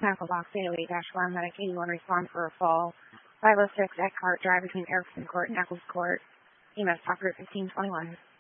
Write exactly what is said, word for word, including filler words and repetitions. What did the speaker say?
Medical Box eight oh eight dash one, Medic eighty-one, respond for a fall. five oh six Eckhart Drive between Erickson Court and Eccles Court. E M S Talker fifteen twenty-one.